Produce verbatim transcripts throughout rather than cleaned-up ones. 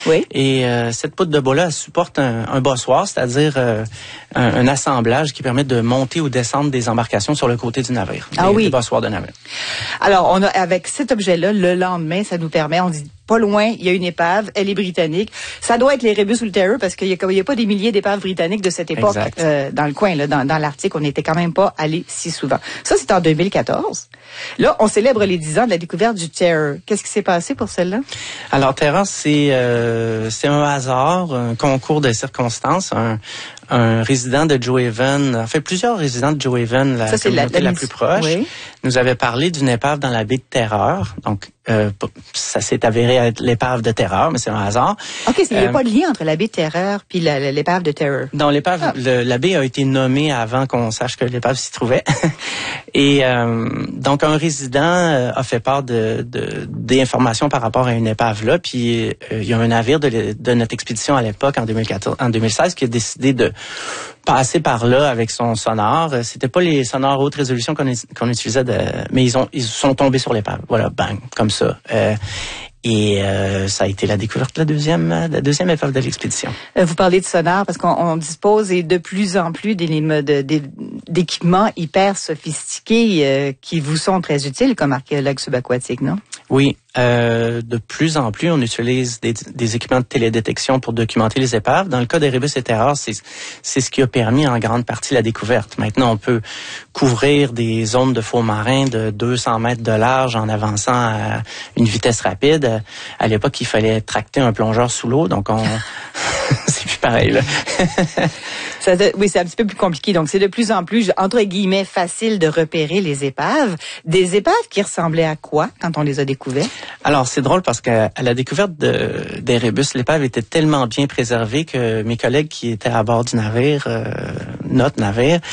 Oui. Et euh, cette poutre de bois-là elle supporte un, un bossoir, c'est-à-dire euh, un, un assemblage qui permet de monter ou descendre des embarcations sur le côté du navire. Ah des, oui. Des bossoirs de navire. Alors, on a, avec cet objet-là, le lendemain, ça nous permet, on dit, pas loin, il y a une épave, elle est britannique. Ça doit être les Rébus ou le Terror parce qu'il y a, il y a pas des milliers d'épaves britanniques de cette époque euh, dans le coin, là, dans, dans l'Arctique. On n'était quand même pas allé si souvent. Ça, c'est en deux mille quatorze. Là, on célèbre les dix ans de la découverte du Terror. Qu'est-ce qui s'est passé pour celle-là? Alors, Terror, c'est euh, c'est un hasard, un concours de circonstances. Un, un résident de Joe Haven, en fait, plusieurs résidents de Joe Haven, la Ça, communauté la, la, la plus proche, oui. nous avait parlé d'une épave dans la baie de Terreur. Donc, euh, ça s'est avéré être l'épave de Terreur, mais c'est un hasard. OK, il n'y a euh, pas de lien entre la baie de Terreur puis la, la, l'épave de Terreur. Non, l'épave, ah. le, la baie a été nommée avant qu'on sache que l'épave s'y trouvait. Et euh, donc, un résident euh, a fait part de, de d'informations par rapport à une épave là. Puis, euh, il y a un navire de, de notre expédition à l'époque, en deux mille quatorze, en deux mille seize, qui a décidé de passer par là avec son sonore. C'était pas les sonores haute résolution qu'on, qu'on utilisait, de, mais ils ont ils sont tombés sur l'épave. Voilà, bang, comme ça. Euh, Et euh, ça a été la découverte de la deuxième, la deuxième épave de l'expédition. Euh, vous parlez de sonar parce qu'on on dispose et de plus en plus d'éléments, de, de, d'équipements hyper sophistiqués euh, qui vous sont très utiles comme archéologue subaquatique, non? Oui, euh, de plus en plus, on utilise des, des équipements de télédétection pour documenter les épaves. Dans le cas des Rébus et Terror, c'est, c'est ce qui a permis en grande partie la découverte. Maintenant, on peut couvrir des zones de faux marins de deux cents mètres de large en avançant à une vitesse rapide. À l'époque, il fallait tracter un plongeur sous l'eau, donc on... c'est plus pareil, là. Ça, oui, c'est un petit peu plus compliqué. Donc, c'est de plus en plus, entre guillemets, facile de repérer les épaves. Des épaves qui ressemblaient à quoi quand on les a découvertes? Alors, c'est drôle parce qu'à la découverte de, des Rébus, l'épave était tellement bien préservée que mes collègues qui étaient à bord du navire, euh, notre navire,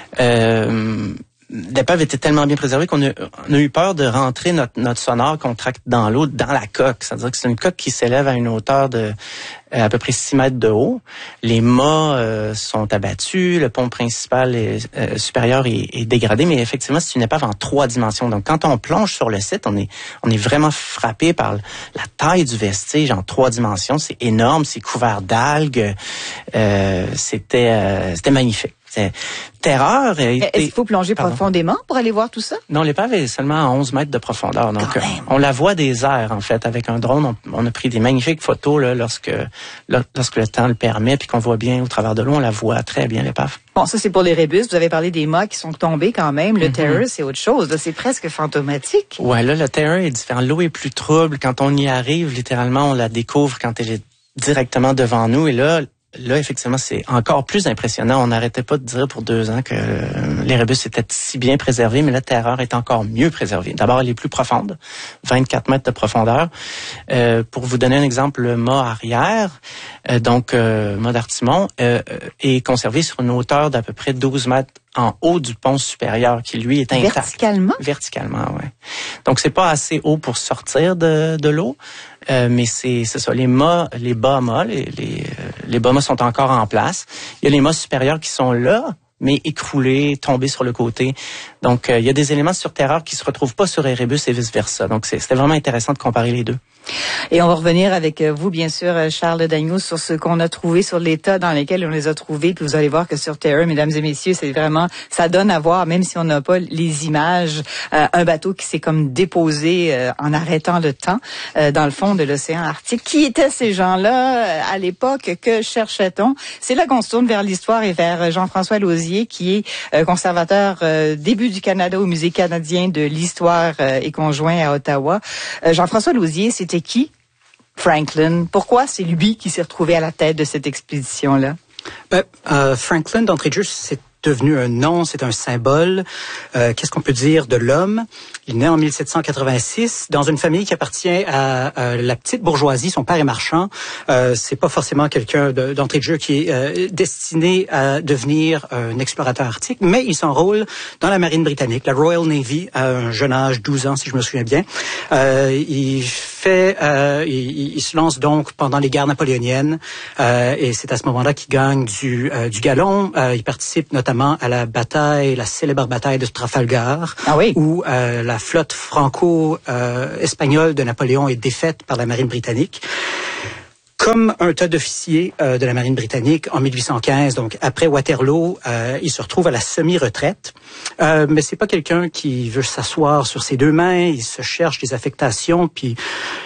euh, l'épave était tellement bien préservée qu'on a, on a eu peur de rentrer notre, notre sonore qu'on tracte dans l'eau, dans la coque. C'est-à-dire que c'est une coque qui s'élève à une hauteur de à peu près six mètres de haut. Les mâts euh, sont abattus, le pont principal est, euh, supérieur est, est dégradé, mais effectivement, c'est une épave en trois dimensions. Donc, quand on plonge sur le site, on est on est vraiment frappé par la taille du vestige en trois dimensions. C'est énorme, c'est couvert d'algues. Euh, c'était euh, c'était magnifique. C'est Terreur. Est-ce qu'il faut plonger Pardon. profondément pour aller voir tout ça? Non, l'épave est seulement à onze mètres de profondeur. Donc, on la voit des airs, en fait. Avec un drone, on, on a pris des magnifiques photos là, lorsque, lorsque le temps le permet, puis qu'on voit bien au travers de l'eau, on la voit très bien, l'épave. Bon, ça, c'est pour les Rébus. Vous avez parlé des mâts qui sont tombés quand même. Le mm-hmm. Terror, c'est autre chose. Là, c'est presque fantomatique. Ouais, là, le Terror est différent. L'eau est plus trouble. Quand on y arrive, littéralement, on la découvre quand elle est directement devant nous. Et là, Là, effectivement, c'est encore plus impressionnant. On n'arrêtait pas de dire pour deux ans que les Rébus étaient si bien préservés, mais la Terreur est encore mieux préservée. D'abord, elle est plus profonde, vingt-quatre mètres de profondeur. Euh, pour vous donner un exemple, le mât arrière, euh, donc euh, mât d'Artimon, euh, est conservé sur une hauteur d'à peu près douze mètres en haut du pont supérieur, qui lui est intact. Verticalement? Verticalement, oui. Donc, c'est pas assez haut pour sortir de, de l'eau. Euh, mais c'est c'est ça, les mâts, les bas mâts, les les, les bas mâts sont encore en place. Il y a les mâts supérieurs qui sont là, mais écroulés, tombés sur le côté. Donc euh, il y a des éléments sur Terreur qui se retrouvent pas sur Erebus et vice versa. Donc c'est, c'était vraiment intéressant de comparer les deux. Et on va revenir avec vous, bien sûr, Charles Dagneau, sur ce qu'on a trouvé, sur l'état dans lequel on les a trouvés. Puis vous allez voir que sur Terror, mesdames et messieurs, c'est vraiment, ça donne à voir, même si on n'a pas les images, euh, un bateau qui s'est comme déposé euh, en arrêtant le temps euh, dans le fond de l'océan Arctique. Qui étaient ces gens-là euh, à l'époque? Que cherchait-on? C'est là qu'on se tourne vers l'histoire et vers Jean-François Lausier, qui est euh, conservateur euh, début du Canada au Musée canadien de l'histoire euh, et conjoint à Ottawa. Euh, Jean-François Lausier, c'était qui? Franklin. Pourquoi c'est lui qui s'est retrouvé à la tête de cette expédition-là? Ben, euh, Franklin, d'entrée de jeu, c'est devenu un nom, c'est un symbole. Euh, qu'est-ce qu'on peut dire de l'homme? Il naît en mille sept cent quatre-vingt-six dans une famille qui appartient à, à la petite bourgeoisie. Son père est marchand. Euh, c'est pas forcément quelqu'un de, d'entrée de jeu qui est euh, destiné à devenir un explorateur arctique, mais il s'enrôle dans la marine britannique, la Royal Navy, à un jeune âge, douze ans si je me souviens bien. Euh, il fait, euh, il, il se lance donc pendant les guerres napoléoniennes euh, et c'est à ce moment-là qu'il gagne du, euh, du galon. Euh, il participe notamment à la bataille, la célèbre bataille de Trafalgar, ah oui. où euh, la flotte franco-espagnole de Napoléon est défaite par la marine britannique. Comme un tas d'officiers euh, de la marine britannique en mille huit cent quinze, donc après Waterloo, euh, il se retrouve à la semi-retraite. Euh, mais c'est pas quelqu'un qui veut s'asseoir sur ses deux mains. Il se cherche des affectations, puis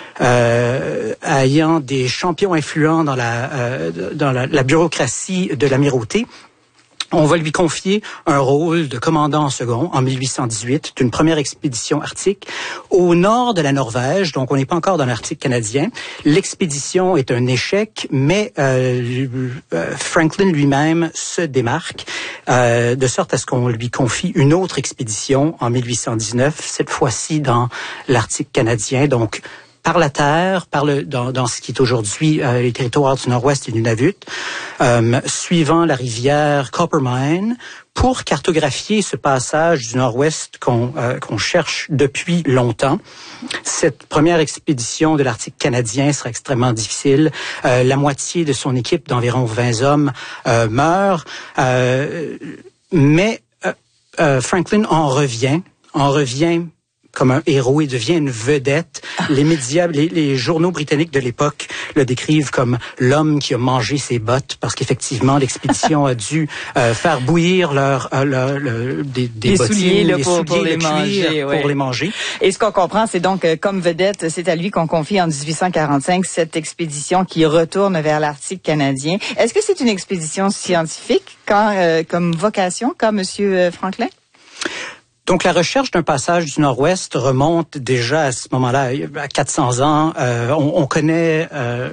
euh, ayant des champions influents dans la euh, dans la, la bureaucratie de l'amirauté, on va lui confier un rôle de commandant en second en mille huit cent dix-huit d'une première expédition arctique au nord de la Norvège. Donc, on n'est pas encore dans l'Arctique canadien. L'expédition est un échec, mais euh, euh, Franklin lui-même se démarque euh, de sorte à ce qu'on lui confie une autre expédition en mille huit cent dix-neuf, cette fois-ci dans l'Arctique canadien. Donc, par la terre, par le, dans, dans ce qui est aujourd'hui euh, les territoires du Nord-Ouest et du Nunavut, euh, suivant la rivière Coppermine, pour cartographier ce passage du Nord-Ouest qu'on euh, qu'on cherche depuis longtemps. Cette première expédition de l'Arctique canadien sera extrêmement difficile. Euh, la moitié de son équipe, d'environ vingt hommes, euh, meurt. Euh, mais euh, euh, Franklin en revient, en revient comme un héros, il devient une vedette. Les médias, les, les journaux britanniques de l'époque le décrivent comme l'homme qui a mangé ses bottes, parce qu'effectivement, l'expédition a dû euh, faire bouillir leur, euh, leur, leur des, des les bottines, souliers, là, les pour, souliers, pour les le cuir, manger, ouais. pour les manger. Et ce qu'on comprend, c'est donc, euh, comme vedette, c'est à lui qu'on confie en dix-huit cent quarante-cinq cette expédition qui retourne vers l'Arctique canadien. Est-ce que c'est une expédition scientifique quand, euh, comme vocation, comme Monsieur Franklin? Donc, la recherche d'un passage du Nord-Ouest remonte déjà à ce moment-là à quatre cents ans. Euh, on, on connaît euh,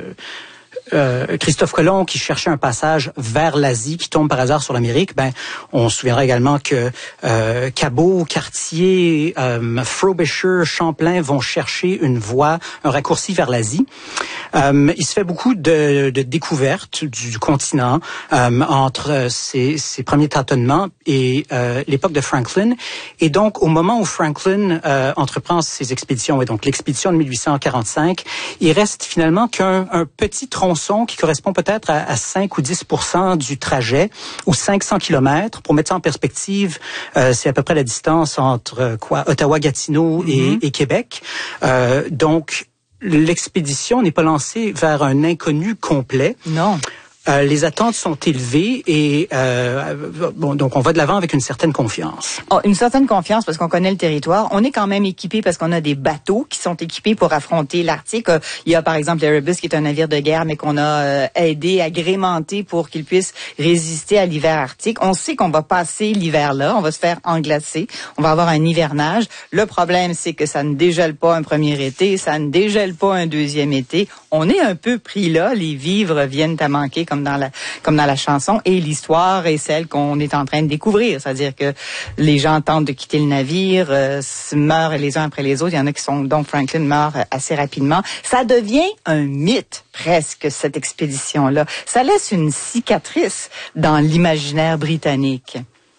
euh, Christophe Colomb qui cherchait un passage vers l'Asie, qui tombe par hasard sur l'Amérique. Ben, on se souviendra également que euh, Cabot, Cartier, euh, Frobisher, Champlain vont chercher une voie, un raccourci vers l'Asie. Euh, il se fait beaucoup de, de découvertes du continent euh, entre ces, ces premiers tâtonnements et euh, l'époque de Franklin. Et donc, au moment où Franklin euh, entreprend ses expéditions, et donc l'expédition de mille huit cent quarante-cinq, il reste finalement qu'un un petit tronçon qui correspond peut-être à, à cinq ou dix pour cent du trajet, ou cinq cents kilomètres. Pour mettre ça en perspective, euh, c'est à peu près la distance entre euh, quoi, Ottawa-Gatineau mm-hmm. et, et Québec. Euh, donc, l'expédition n'est pas lancée vers un inconnu complet. Non. Euh, les attentes sont élevées et euh, bon, donc on va de l'avant avec une certaine confiance. Oh, une certaine confiance parce qu'on connaît le territoire. On est quand même équipé parce qu'on a des bateaux qui sont équipés pour affronter l'Arctique. Euh, il y a par exemple l'Erebus qui est un navire de guerre mais qu'on a euh, aidé, agrémenté pour qu'il puisse résister à l'hiver arctique. On sait qu'on va passer l'hiver là, on va se faire englacer, on va avoir un hivernage. Le problème c'est que ça ne dégèle pas un premier été, ça ne dégèle pas un deuxième été. On est un peu pris là, les vivres viennent à manquer comme dans la comme dans la chanson, et l'histoire est celle qu'on est en train de découvrir, c'est-à-dire que les gens tentent de quitter le navire, euh, meurent les uns après les autres. Il y en a qui sont, dont Franklin meurt assez rapidement. Ça devient un mythe presque, cette expédition-là. Ça laisse une cicatrice dans l'imaginaire britannique.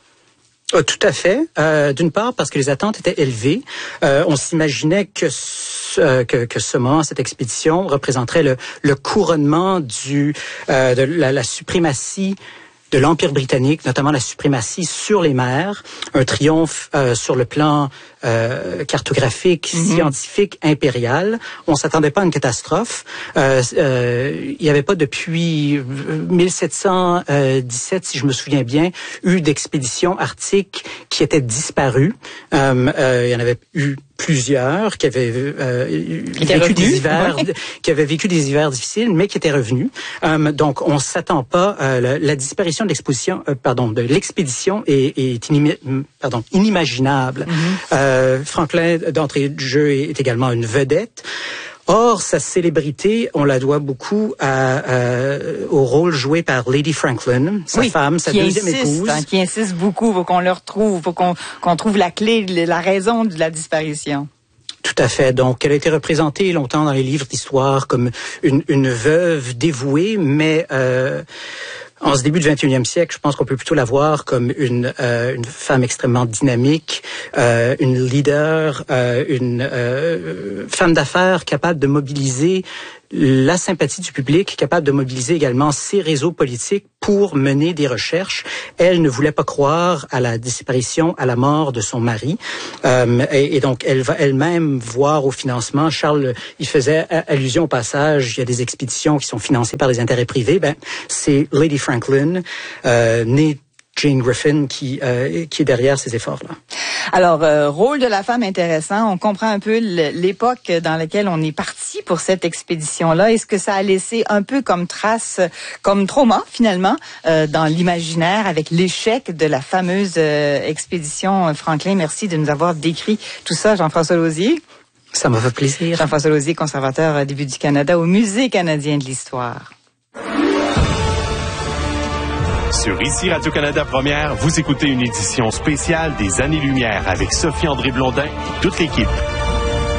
Oh, tout à fait. Euh, d'une part, parce que les attentes étaient élevées. Euh, on s'imaginait que ce, euh, que, que ce moment, cette expédition, représenterait le, le couronnement du, euh, de la, la suprématie de l'Empire britannique, notamment la suprématie sur les mers, un triomphe euh, sur le plan euh, cartographique, mm-hmm. scientifique, impérial. On s'attendait pas à une catastrophe. Euh, euh, il n'y avait pas depuis mille sept cent dix-sept, si je me souviens bien, eu d'expédition arctique qui était disparue. Euh, euh, il y en avait eu plusieurs qui avaient euh, vécu revenu, des hivers, ouais. qui avaient vécu des hivers difficiles, mais qui étaient revenus. Euh, donc, on s'attend pas. Euh, la, la disparition de l'exposition, euh, pardon, de l'expédition est, est inimi- pardon, inimaginable. Mm-hmm. Euh, Franklin, d'entrée de jeu, est, est également une vedette. Or, sa célébrité, on la doit beaucoup à, euh, au rôle joué par Lady Franklin, sa oui, femme, sa deuxième insiste, épouse. Hein, qui insiste beaucoup, faut qu'on le retrouve, faut qu'on, qu'on trouve la clé, la raison de la disparition. Tout à fait. Donc, elle a été représentée longtemps dans les livres d'histoire comme une, une veuve dévouée, mais euh, en ce début du vingt et unième siècle, je pense qu'on peut plutôt la voir comme une, euh, une femme extrêmement dynamique, euh, une leader, euh, une euh, femme d'affaires capable de mobiliser la sympathie du public, capable de mobiliser également ses réseaux politiques pour mener des recherches. Elle ne voulait pas croire à la disparition, à la mort de son mari. Euh, et, et donc, elle va elle-même voir au financement. Charles, il faisait allusion au passage, il y a des expéditions qui sont financées par des intérêts privés. Ben, c'est Lady Franklin, euh, née Jane Griffin, qui, euh, qui est derrière ces efforts-là. Alors, euh, rôle de la femme intéressant. On comprend un peu l'époque dans laquelle on est parti pour cette expédition-là. Est-ce que ça a laissé un peu comme trace, comme trauma, finalement, euh, dans l'imaginaire avec l'échec de la fameuse euh, expédition Franklin? Merci de nous avoir décrit tout ça, Jean-François Lauzier. Ça m'a fait plaisir. Jean-François Lauzier, conservateur à Début du Canada au Musée canadien de l'histoire. Sur Ici Radio-Canada Première, vous écoutez une édition spéciale des Années-Lumière avec Sophie-André Blondin et toute l'équipe.